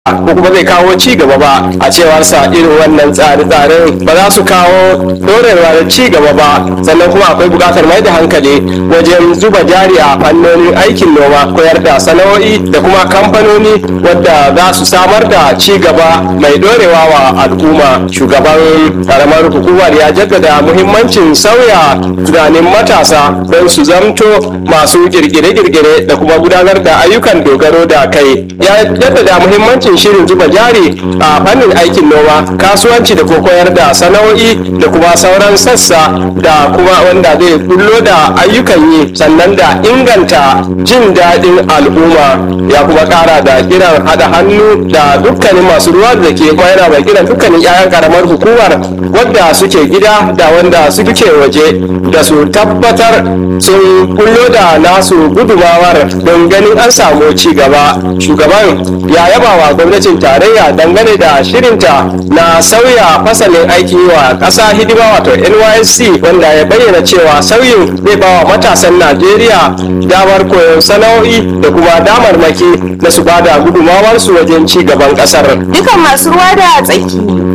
ko kuma zai kawo ci gaba ba. A cewar sa irin wannan tsare-tsaren ba za su kawo dorewa da ci gaba ba, sannan kuma akwai buƙatar mai da hankali wajen zuba jari a fannonin aikin noma, koyar da sana'o'i da kuma kamfanoni wadda za su samar da ci gaba mai dorewa wa al'umma. Shugaban karamar hukumar ya jaddada muhimmancin sauya tunanin matasa don su zamto masu girgire-girgire da kuma gudanar da ayyukan dogaro da kai. Ya jaddada muhimmancin shirin zuba jari a fannin aikin noma, kasuwanci da koyar da sana'o'i da kuma sauran sassa da kuma wanda zai bullo da ayyukan yi sannan da inganta jin daɗin al'umma. Ya kuma ƙara da kiran haɗa hannu da dukkanin masu ruwa da ke kuma yana mai kiran dukkanin 'ya'yan karamar hukumar wadda suke gida da wanda suke waje da su tabbatar sun bullo da nasu gudumawar don ganin an samu ci gaba. Shugaban ya yaba wa gwamnatin tarayya dangane da shirinta na sauya fasalin aiki wa ƙasa hidima wato NYSC, wanda ya bayyana cewa sauyin zai ba wa matasan Najeriya damar koyon sana'o'i da kuma damarmaki na su bada gudumawarsu wajen ci gaban ƙasar. Dukan masu ruwa da tsaki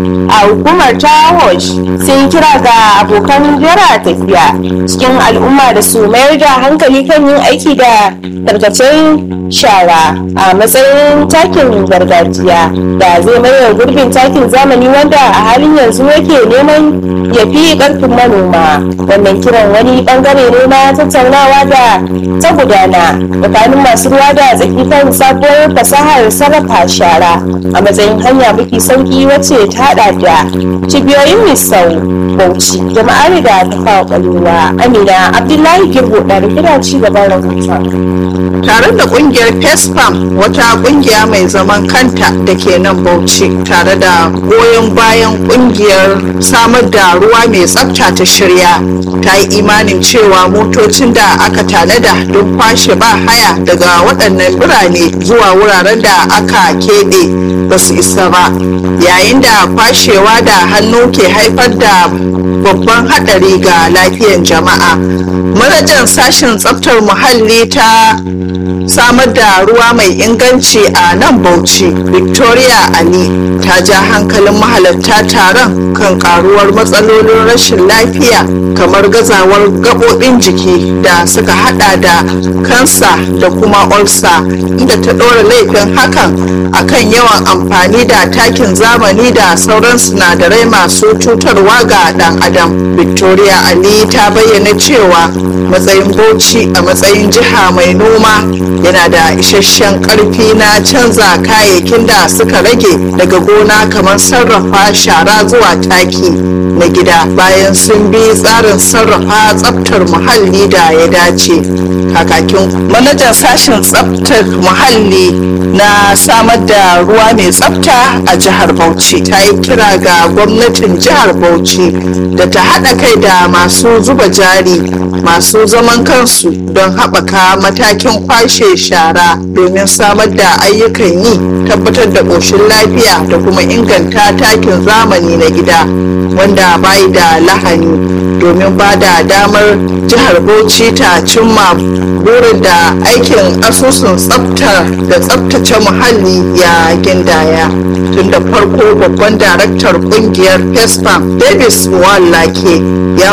a hukumar ta Hosh sun kira ga abokan jira tafiya cikin al'umma da su mayar da hankali kan yin aiki da tarkacen shara a matsayin takin gargajiya da zai maye gurbin takin zamani wanda a halin yanzu yake neman ya fi karfin manoma. Wannan kiran wani bangare ne na tattaunawa da ta gudana tsakanin masu ruwa da tsaki kan sabuwar fasahar sarrafa shara a matsayin hanya mafi sauki wacce ta hada da cibiyoyin Misau, Bauchi, jama'ar da ta kawo kwallowa. Amina Abdullahi Girbo da rikida ci gaban rahoton. Tare da kungiyar PESPAM, wata kungiya mai zaman kanta da ke nan Bauchi, tare da goyon bayan kungiyar samar da ruwa mai tsafta ta shirya, ta yi imanin cewa motocin da aka tanada don kwashe ba haya daga waɗannan birane zuwa wuraren da aka keɓe ba su isa ba, yayin da kwashewa da hannu ke haifar da babban haɗari ga lafiyar jama'a. Manajan sashen tsaftar muhalli ta samar da ruwa mai inganci a nan Bauchi, Victoria Ali, ta ja hankalin mahalarta taron kan karuwar matsalolin rashin lafiya kamar gazawar gaɓoɓin jiki da suka hada da kansa da kuma ulcer, inda ta ɗora laifin hakan akan yawan amfani da takin zamani da sauran sinadarai masu cutarwa ga ɗan adam. Victoria Ali ta bayyana cewa matsayin Bauchi a matsayin jiha mai noma yana da isasshen karfi na canza kayayyakin da suka rage daga gona kamar sarrafa shara zuwa taki na gida bayan sun bi tsarin sarrafa tsaftar muhalli da ya dace. Kakakin manajan sashen tsaftar muhalli na samar da ruwa mai tsafta a jihar Bauchi ta yi kira ga gwamnatin jihar Bauchi da ta haɗa kai da masu zuba jari masu zaman kansu don haɓaka matakin kwashe shara domin samar da ayyukan yi, tabbatar da ƙoshin lafiya da kuma inganta takin zamani na gida wanda bai da lahani, domin ba da damar jihar Bauchi ta cimma burin da aikin asusun tsafta da tsaftace muhalli ya gindaya. Tun da farko babban daraktar kungiyar PESPAM Davis Wallake ya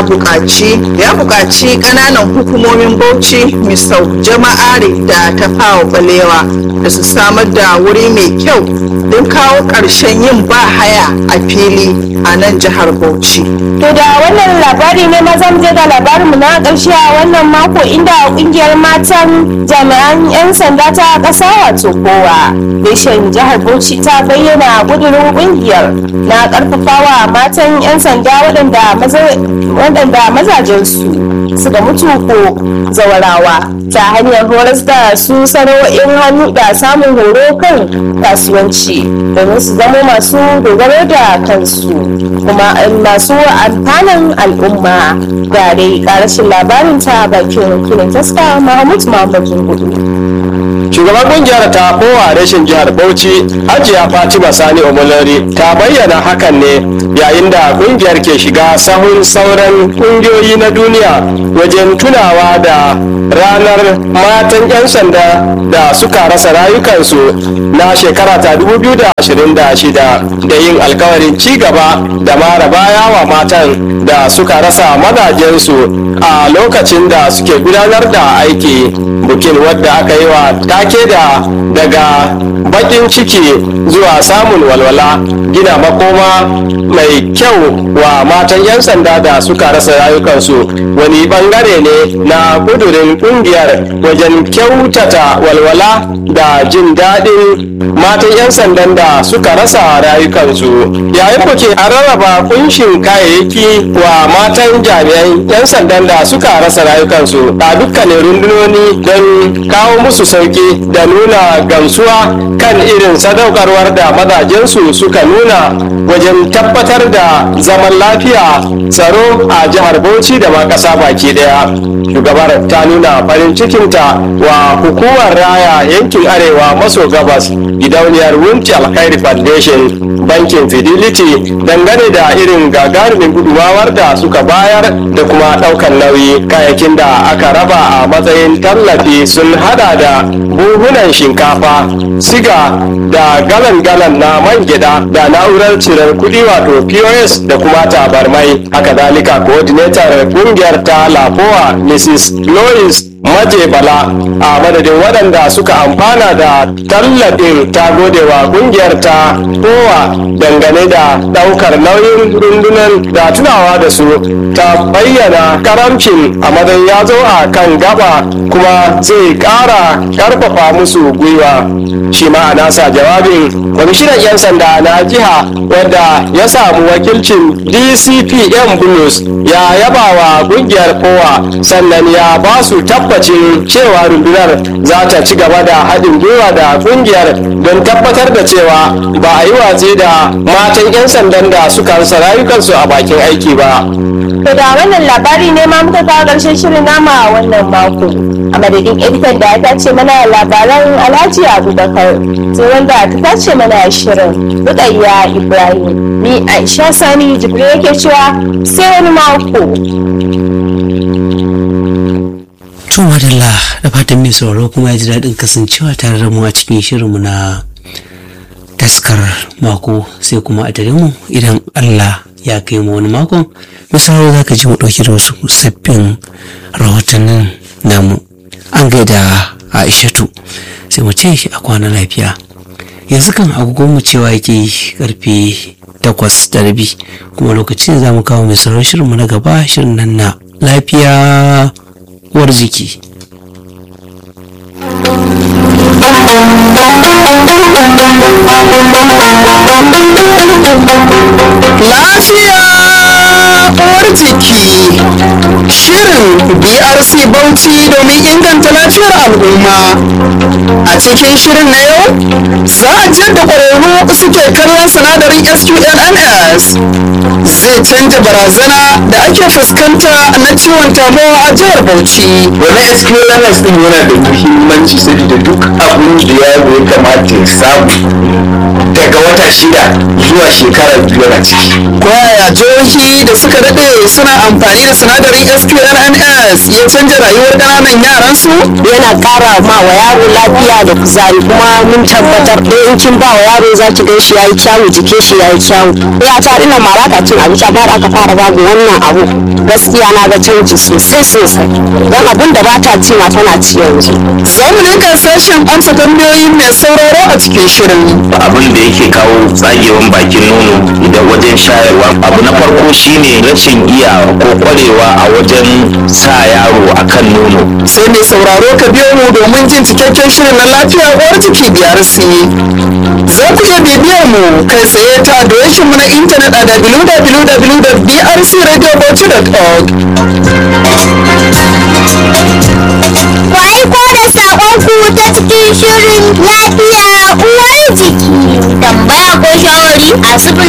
buƙaci ƙananan hukumomin Bauchi, Misau, Jama'are da Tafawa Balewa da su samar da wuri mai kyau don kawo ƙarshen yin ba haya a fili a nan jihar Bauchi. To da wannan labari ne maza mu je ga labarinmu na ƙarshe a wannan mako, inda ƙungiyar matan jami'an 'yan sanda ta ƙasa wato kowa reshen jihar Bauchi ta bayyana ƙudurin ƙungiyar na ƙarfafawa matan 'yan sanda waɗanda mazajensu suka mutu ko zawarawa ta hanyar horas da su sana'o'in hannu da samun horo kan kasuwanci domin su zama masu dogaro da kansu kuma masu amfanin al'umma. Ga dai ƙarashin labarin ta bakin filin taska Mahmud Muhammad Gudu. Shugaban kungiyar ta kowa reshen jihar Bauchi, Hajiya Fatima Sani Omolori, ta bayyana hakan ne yayin da kungiyar ke shiga sahun sauran kungiyoyi na duniya wajen tunawa da ranar matan 'yan sanda da suka rasa rayukansu na shekara ta 2026 da yin alkawarin ci gaba da mara baya wa matan da suka rasa mazajensu a lokacin da suke gudanar da aiki. Bukin wadda aka yi wa take da daga bakin ciki zuwa samun walwala gina makoma mai kyau wa matan 'yan sanda da suka rasa rayukansu wani bangare ne na kudurin kungiyar wajen kyautata walwala da jin daɗin matan 'yan sandan da suka rasa rayukansu. Yayin buki a rarraba kunshin kayayyaki wa matan jami'an 'yan sandan da suka rasa rayukansu a dukkanin rundunoni don kawo musu sauki da nuna gamsuwa kan irin sadaukarwar da mazajensu suka nuna wajen tabbatar da zaman lafiya tsaro a jihar Bauchi da ma ƙasa baki daya. Shugabar ta nuna farin cikinta wa hukumar raya yankin arewa maso gabas, gidauniyar Wunti Alkhairi Foundation, bankin Fidelity dangane da irin gagarumin gudumawar da suka bayar da kuma ɗaukar nauyi. Kayakin da aka raba a matsayin tallafi sun hada da buhunan shinkafa, siga da galan-galan na man gida da na'urar cirar kudi wato POS da kuma tabarmai. Haka dalika coordinator kungiyar ta Lafoa Mrs. Lois Maje Bala a madadin waɗanda suka amfana da tallafin ta godewa kungiyar ta kowa dangane da ɗaukar nauyin rundunar da tunawa da su. Ta bayyana karamcin a madan ya zo a kan gaba kuma zai ƙara ƙarfafa musu gwiwa. Shi ma a nasa jawabin kwamishinan 'yan sanda na jiha wadda ya samu wakilcin DCPM Bulus ya yaba wa kungiyar kowa sannan ya ba su tabbacin cewa rundunar za ta ci gaba da haɗin gwiwa da kungiyar don tabbatar da cewa ba a yi watsi da matan 'yan sandan da suka rasa rayukansu a bakin aiki ba. To da wannan labari ne ma muka kawo ƙarshen shirin nama a wannan mako. A madadin editan da ya tace mana labaran Alhaji Abubakar sai wanda ta tace mana shirin Rukayya Ibrahim. Ni Aisha Sani Jibril yake cewa sai wani mako. To madalla da fatan mai sauraro kuma ya ji daɗin kasancewa tare da mu a cikin shirinmu na taskar mako sai kuma a tare mu idan Allah ya kai mu wani makon misali za ka ji mu ɗauki da wasu sabbin rahotannin namu. An gaida Aishatu sai mu ce a kwana lafiya. Yanzu kan agogon mu cewa yake karfe 8:30 kuma lokacin za mu kawo mai sauraron shirinmu na gaba, shirin nan na lafiya uwar jiki. Lafiya uwar jiki, shirin BRC Bauchi domin inganta lafiyar al'umma. A cikin shirin na yau za a ji da ƙwararru suke kallon sinadarin SQLNS zai canja barazana da ake fuskanta na ciwon tamowa a jihar Bauchi. Wani SQLNS din yana da muhimmanci saboda duk abin da yaro ya kamata ya samu daga wata 6 zuwa shekara 2 na ciki. Kwaya jihohi da suka daɗe suna amfani da sinadarin SQLNS ya canja rayuwar ƙananan yaran su? Yana ƙara ma wa yaro lafiya da kuzari kuma mun tabbatar da in kin ba wa yaro za ki gan shi yayi kyawu, jikin shi yayi kyawu. Ya ta ina mara ta cin abinci amma aka fara babu wannan abu gaskiya na ga canji sosai don abin da ba ta ci ma tana ci yanzu. Za mu rinka sashen amsa tambayoyin mai sauraro a cikin shirin. Abin da yake kawo tsagewan bakin nono idan wajen shayarwa, abu na farko shine rashin iya ko kwarewa a wajen sa yaro akan nono. Sai mai sauraro ka biyo mu domin jin cikakken shirin na lafiya uwar jiki BRC. Za ku iya bibiyar mu kai tsaye ta adireshin mu na intanet a www.brcradiobauchi.org. Ku aiko da saƙonku ta cikin shirin lafiya uwar jiki. Tambaya ko shawari a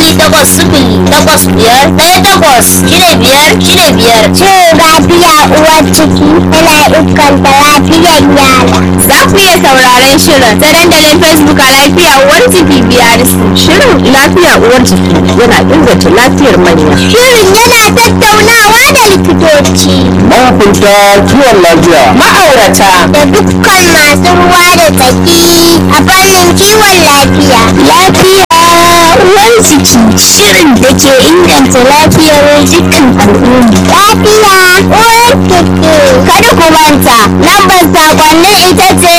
0800 cin lafiya uwar ciki yana inganta lafiyar yara. Za ku iya sauraron shirin ta dandalin Facebook a lafiya uwar ciki BRC. Shirin lafiya uwar jiki yana inganta lafiyar manya. Shirin yana tattaunawa da likitoci, mahukunta kiwon lafiya, Ma'aurata da dukkan masu ruwa da tsaki a fannin kiwon lafiya. lafiya uwar jiki shirin da ke inganta lafiyar dukkan al'umma. Lafiya uwar ciki. Kada ku manta, lambar sakonnin ita ce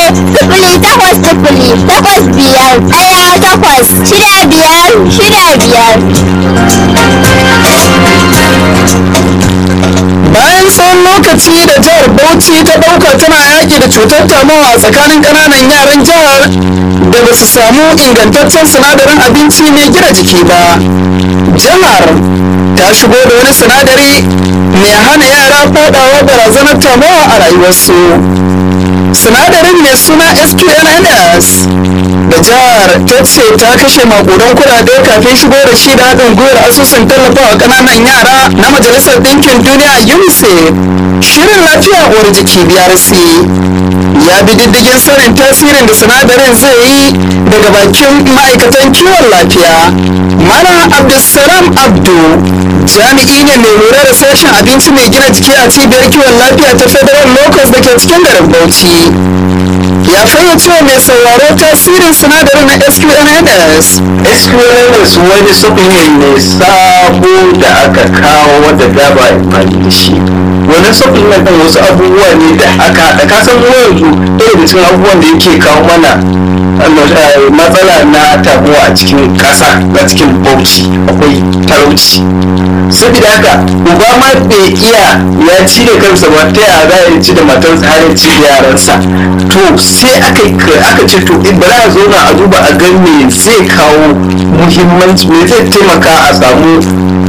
0800-865-6565. bayan tsawon lokaci da jihar Bauchi ta ɗauka tana yaƙi da cutar tamowa a tsakanin ƙananan yaran jihar da ba su samu ingantaccen sinadarin abinci mai gina jiki ba, jihar ta shigo da wani sinadari mai hana yara faɗawa barazanar tamowa a rayuwarsu. Sinadarin mai suna SQLNS da jihar ta ce ta kashe makudan kudade kafin shigo da shi da haɗin gwiwar asusun tallafawa ƙananan yara na majalisar ɗinkin duniya UNICEF. Shirin lafiya uwar jiki BRC ya bi diddigin sanin tasirin da sinadarin zai yi daga bakin ma'aikatan kiwon lafiya. Malam Abdulsalam Abdu jami'i ne mai lura da sashen abinci mai gina jiki a cibiyar kiwon lafiya ta Federal Locus da ke cikin garin Bauchi. Ya fayyace wa mai sauraro tasirin sinadarin na SQLNS. SQLNS wani supplement ne sabo da aka kawo wanda da ba amfani da shi. Wani supplement ɗin wasu abubuwa ne da aka haɗa. Ka san yanzu ɗaya da cikin abubuwan da yake kawo mana matsala na tabuwa a cikin ƙasa na cikin Bauchi akwai talauci. Saboda haka uba ma bai iya ya ci da kansa ba ta yaya za ya ci da matarsa har ya ci da yaransa. To sai aka ce to in bari a zauna a duba a ga me zai kawo muhimmanci, me zai taimaka a samu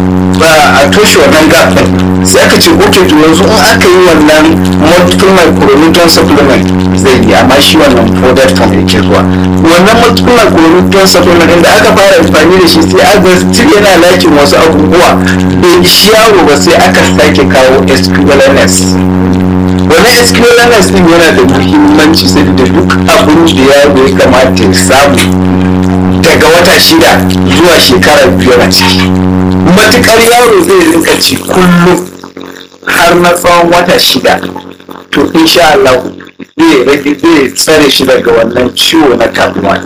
a toshe wannan gap ɗin. Sai aka ce ok to yanzu in aka yi wannan multiple micronutrient supplement zai yi, amma shi wannan powder form yake zuwa. Wannan multiple micronutrient supplement ɗin da aka fara amfani da shi sai aka still yana lakin wasu abubuwa bai ishi yaro ba, sai aka sake kawo SQLNS. Wani SQLNS din yana da muhimmanci saboda duk abin da yaro ya kamata ya samu daga wata 6 zuwa shekara 5 a ciki, matukar yaro zai rinka ci kullum har na tsawon wata 6, to insha Allah zai tsare shi daga wannan ciwo na kamuwa.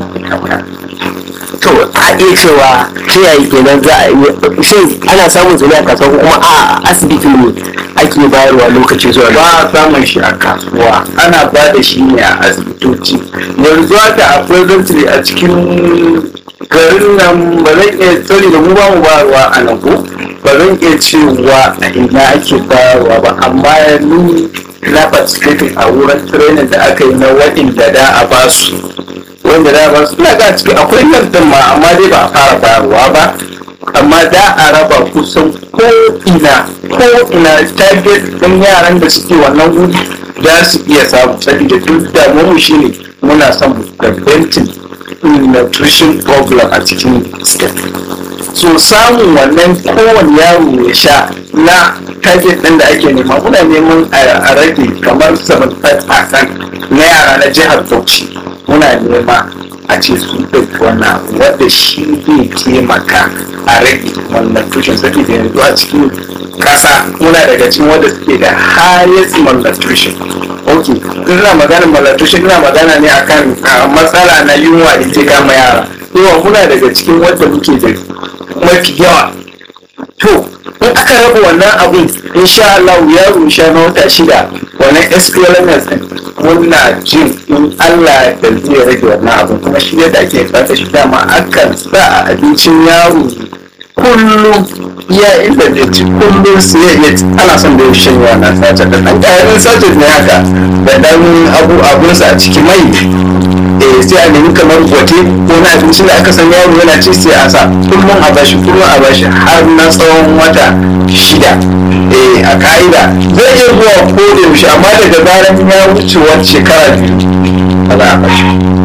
To a iya cewa ta yayi kenan za a yi, shin ana samun su ne a kasuwa kuma a asibiti ne ake bayarwa lokaci zuwa? Ba a samun shi a kasuwa, ana ba da shi ne a asibitoci. Yanzu haka akwai zantiri a cikin garin nan, ba zan iya tsari da mu ba mu bayarwa a nan ko ba zan iya cewa a ina ake bayarwa ba, amma ni na participating a wurin training da aka yi na waɗanda da a basu, wanda da ba su ina ga ciki akwai nan ma, amma dai ba a fara bayarwa ba, amma da a raba kusan ko ina target ɗin yaran da suke wannan wuri za su iya samu, saboda duk da mu shine muna son preventing nutrition problem a cikin state. So samun wannan kowane yaro ya sha na target ɗin da ake nema, muna neman a rage kamar 75% na yara na jihar Bauchi muna nema a ce su ɗauki wannan abu, wanda shi zai taimaka a rage wannan tushen, saboda yanzu a cikin kasa muna daga cikin wanda suke da highest malnutrition. Ok, ina magana malnutrition, ina magana ne akan matsala na yunwa da ke kama yara. Yawa muna daga cikin wanda muke da mafi yawa. To, in aka raba wannan abun, insha Allah yaro sha na wata 6 wannan SQLNS muna jin in Allah da zai rage wannan abun, kuma shi yadda ake fata shi dama akan sa a abincin yaro kullum ya inda da ci kullum su ya ana son da ya shan wannan sace da ɗan ƙayarin sace ne haka da ɗan abunsa a ciki mai sai a nemi kamar gwate ko na abincin da aka san yaro yana ci sai a sa kullum a bashi har na tsawon wata 6 a ka'ida zai iya zuwa ko da yaushe, amma daga zaran ya wuce wata shekara 2 ba za a bashi.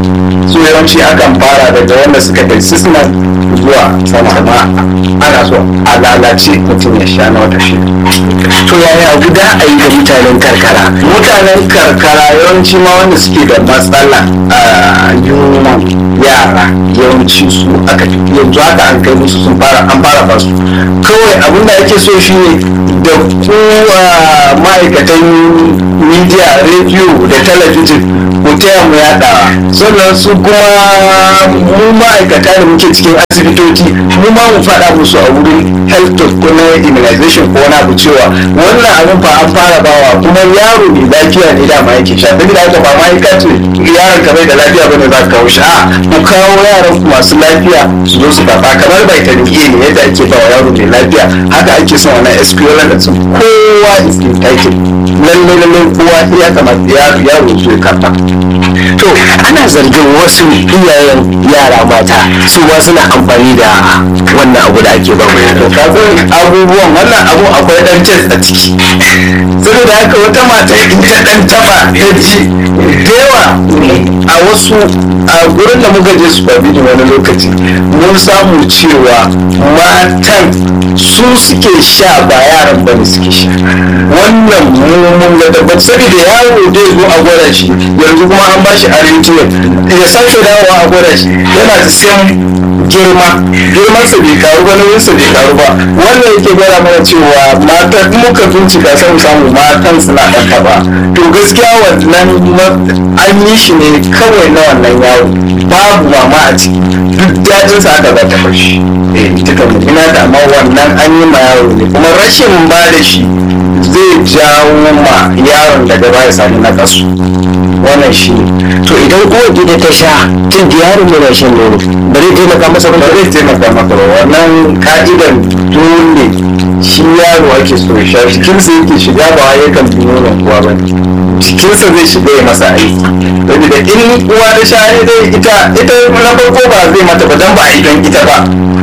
su yawanci akan fara daga wanda suka kai 6 months zuwa sama ana so a lalace mutum ya sha na wata shida. to yaya guda a yi da mutanen karkara? Mutanen karkara yawanci ma wanda suke da matsala a yunwan yara yawanci su aka yanzu haka an kai musu an fara basu. Kawai abin da ake so shi ne da ku ma'aikatan media, rediyo da talabijin ku taya mu yaɗawa, sannan su kuma mu ma'aikata da muke cikin asibitoci mu ma mu faɗa musu a wurin health talk ko na immunization ko wani abu cewa wannan abin fa an fara bawa kuma yaro mai lafiya ne dama yake sha. Duk da haka ba ma'aikaci yaron ka bai da lafiya bane za ka kawo shi, a ku kawo yaran ku masu lafiya su zo su karɓa kamar vitamin A ne yadda ake ba wa yaro mai lafiya, haka ake son wannan SQL da sun kowa is entitled. Lalle kowa ya kamata yaro su ya karɓa. to ana zargin wasu iyayen yara mata su ma suna amfani da wannan abu da ake ba mu yaro. Kafin abubuwan wannan abu akwai dan test a ciki, saboda haka wata mata in ta dan taba ta ji da yawa a wasu a gurin da muka je supervision wani lokaci mun samu cewa matan su suke sha ba yaran bane suke sha. Wannan mun ga tabbat saboda yaro dai zo a gwada shi yanzu kuma an ba shi arrangement ya sake dawowa a gwada shi yana da same girmansa bai karu ba, nauyinsa bai karu ba. Wannan yake gwada mana cewa matan in muka bincika sai mu samu matan suna ɗan taba. To gaskiya wannan an yi shi ne kawai na wannan yaro, babu mama a ciki, duk daɗinsa aka za ta bashi. Ita ina da amma wannan an yi ma yaro ne, kuma rashin ba da shi zai jawo ma yaron daga baya sami na kasu. Wannan shi to idan uwar gida ta sha tun da yaron yana shan nono ba zai taimaka masa ba? zai taimaka maka ba. Wannan ka'idar dole shi yaro ake so ya sha, jikinsa yake shiga ba ya kan fi nonon kuwa ba, jikinsa zai shiga ya masa aiki. Saboda in uwa ta sha dai ita na farko ba zai mata ba dan ba a yi don ita ba,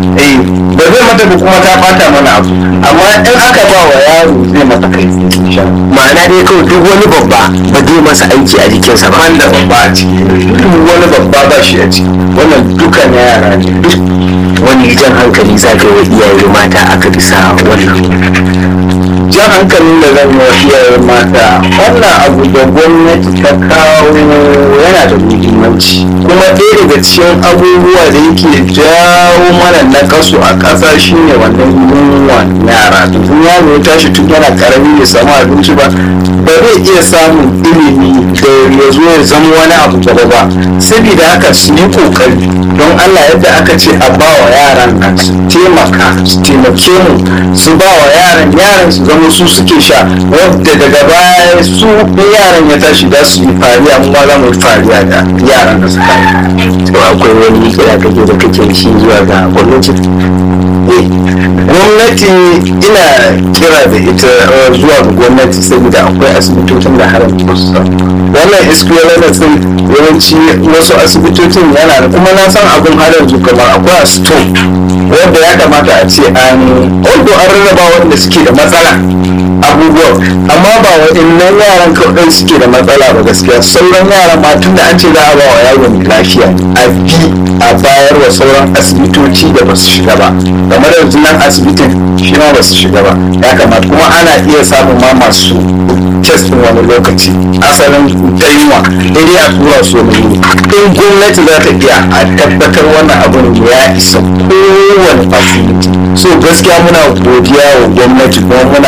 ba zai mata ba kuma ta fata mana abu, amma in aka ba wa yaro zai mata kai ma'ana dai kawai duk wani babba ba zai masa aiki a jikinsa ba. wanda babba a ciki, duk wani babba ba shi a ciki, wannan duka na yara ne. wani jan hankali za ka yi wa iyaye mata aka bisa wannan? Jan hankalin da zan yi wa iyaye mata, wannan abu da gwamnati ta kawo yana da muhimmanci, kuma ɗaya daga cikin abubuwa da yake jawo mana na kasu a ƙasa shine wannan yunwa yara. Tun yaro ya tashi tun yana karami bai samu abinci ba zai iya samun ilimi da ya zo ya zama wani abu gaba ba. Saboda haka su yi kokari don Allah yadda aka ce a ba wa yaran nan su taimake mu, su ba wa yaran su zama su suke sha, wadda daga baya su yaran ya tashi da su yi fariya, mu ma za mu yi fariya da yaran da suka yi. to akwai wani kira kake da kake shi zuwa ga gwamnati? Gwamnati ina kira da ita zuwa ga gwamnati saboda akwai asibitocin da haramta ba su wannan SQL sun yawanci wasu asibitocin yana da, kuma na san abin har yanzu kamar akwai a store wanda ya kamata a ce an rarraba wanda suke da matsala abubuwan, amma ba waɗannan yaran kawai suke da matsala ba gaskiya. Sauran yaran ma tun da an ce za a ba wa yaro mai lafiya a bayar wa sauran asibitoci da ba su shiga ba, kamar yanzu nan asibitin shi ma ba su shiga ba, ya kamata kuma ana iya samun ma masu test wani lokaci asalin daiwa daidai a tura su wani in gwamnati za ta iya a tabbatar wannan abin ya isa kowane facility. So gaskiya muna godiya wa gwamnati kuma muna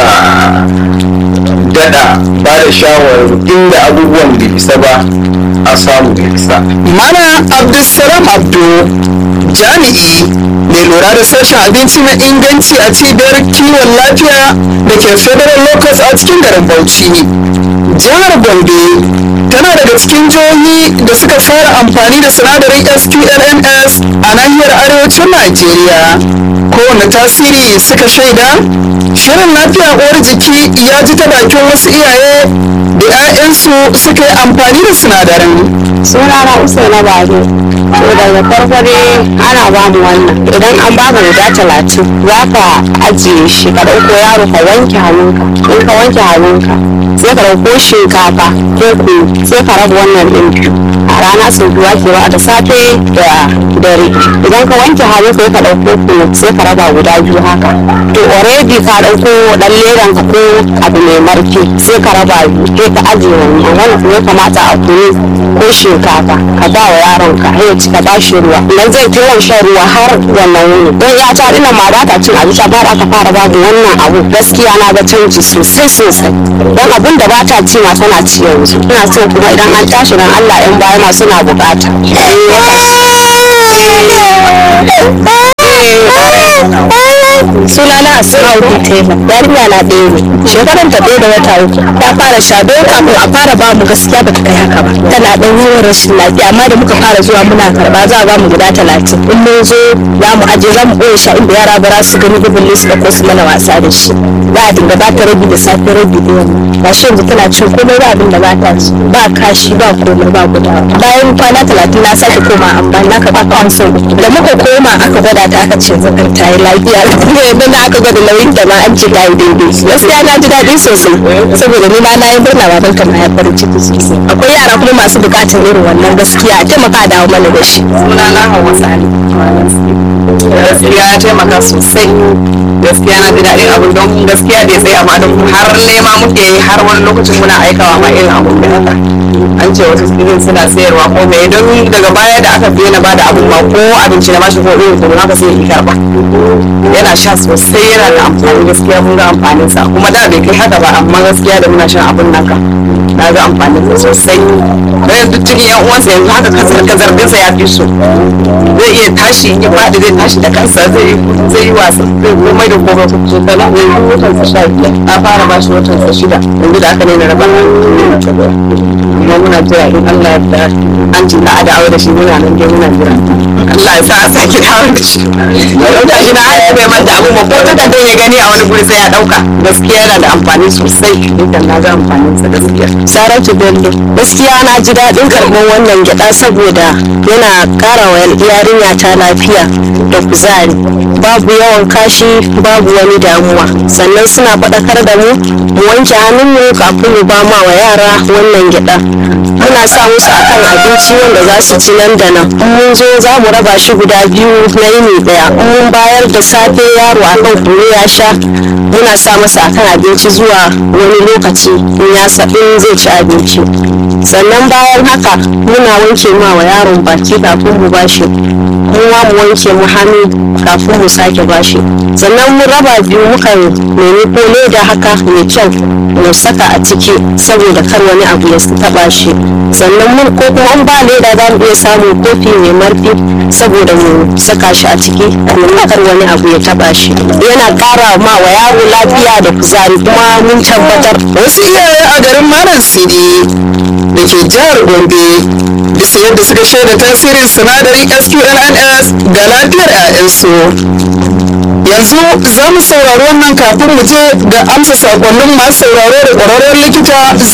dada ba da shawarar inda abubuwan bai isa ba a samu bai isa. Mana Abdulsalam Abdu jami'i mai lura da sashen abinci na inganci a cibiyar kiwon lafiya da ke federal locus a cikin garin Bauchi. Jihar Gombe tana daga cikin jihohi da suka fara amfani da sinadarin SQLNS a nahiyar arewacin Najeriya. Kowane tasiri suka shaida? Shirin lafiya uwar jiki ya ji ta bakin wasu iyaye da 'ya'yansu suka yi amfani da sinadarin. Sunana Usaina Bado. To daga farko dai ana ba mu wannan. Idan an baka guda 30 za ka ajiye shi ka ɗauko yaro ka wanke hannunka. In ka wanke hannunka sai ka ɗauko shinkafa ko kunu sai ka raba wannan ɗin biyu. A a rana sau biyu ake ba da safe da dare. Idan ka wanke hannu sai ka ɗauko kunu sai ka raba guda biyu haka, to already ka ɗauko ɗan ledan ka ko abu mai marfi sai ka raba biyu sai ka ajiye wannan kuma ya kamata a kunu ko shinkafa ka ba wa yaron ka ya ci ka ba shi ruwa, idan zai fi yawan shan ruwa har wannan wuni. Don ya ta ina ma ba ta cin abinci ba aka fara babu wannan abu, gaskiya na ga canji sosai don abin da ba ta ci ma tana ci yanzu. Ina so kuma idan an tashi dan Allah yan baya ma suna bukata. Sunana Asira Tela, yarinya na ɗaya ne, shekaran ta ɗaya da wata uku. Ta fara sha don kafin a fara ba mu gaskiya ba ta kai haka ba. Tana ɗan yawan rashin lafiya amma da muka fara zuwa muna karɓa za a ba mu guda 30. In mun zo za mu aje za mu ɓoye sha inda yara ba za su gani gudun su da ko su mana wasa da shi. Za a dinga ba ta rabi da safe rabi da yamma. Ba shi yanzu tana cin komai ba abin da ba ta ci, ba kashi ba komai ba gudawa. Bayan kwana 30 na sake koma amma na karɓa kawai sau uku. Da muka koma aka gwada ta aka ce zakar ta yi lafiya. Yanzu da aka gwada nauyin da ma an ce ta yi daidai. Gaskiya na ji daɗi sosai saboda ni ma na yi murna baban ka na ya farin ciki sosai. Akwai yara kuma masu buƙatar irin wannan gaskiya a taimaka a dawo mana da shi. Sunana Hauwa Sani. Gaskiya ya taimaka sosai. Gaskiya na ji daɗin abin don gaskiya bai tsaya ma don har nema muke yi har wani lokacin muna aikawa ma irin abin da haka. An ce wasu irin suna sayarwa ko mai don daga baya da aka fiye na bada abin ma ko abinci na bashi ko irin kuma haka sai ya karba. Yana sha sosai yana da amfani gaskiya mun ga amfaninsa kuma da bai kai haka ba amma gaskiya da muna shan abin naka na ga amfaninsa sosai. Bayan duk cikin yan uwansa yanzu haka kazar dinsa ya fi so. Zai iya tashi in ya faɗi zai tashi da kansa zai yi wasa zai komai da komai ko kusa tana zai yi watansa 15 a fara ba shi watansa 6 yanzu da aka ne na raba kuma muna jira in Allah ya da an ci da dawo da shi muna nan dai muna jira Allah ya sa a sake dawo da shi da shi na haya bai manta abu ma ko ta da ya gani a wani guri sai ya dauka gaskiya yana da amfani sosai idan na ga amfanin sa gaskiya. Saratu Bello, gaskiya na ji daɗin karɓar wannan gyaɗa saboda yana ƙara wa yarinya ta lafiya da kuzari, babu yawan kashi babu wani damuwa, sannan suna faɗakar da mu wanke hannunmu kafin mu ba ma wa yara wannan gyaɗa. Muna sa musu akan abinci wanda za su ci nan da nan. Mun zo za mu raba shi guda biyu na yini ɗaya. Mun bayar da safe yaro akan kunu ya sha, muna sa masa akan abinci zuwa wani lokaci in ya in zai ci abinci. Sannan bayan haka muna wanke ma wa yaron baki kafin mu bashi, kuma mu wanke mu hannu kafin mu sake bashi. Sannan mun raba biyu muka nemi ko leda haka mai kyau mu saka a ciki saboda kar wani abu ya taba shi. Sannan mun ko kuma an ba leda za mu iya samun kofi mai marfi saboda mu saka shi a ciki domin kar wani abu ya taba shi. Yana ƙara ma wa yaro lafiya da kuzari kuma mun tabbatar. Wasu iyaye a garin Malam Sidi da ke jihar Gombe bisa yadda suka shaida tasirin sinadarin SQLNS ga lafiyar 'ya'yansu. Yanzu za mu saurari wannan kafin mu je ga amsa sakonnin masu sauraro da ƙwararren likita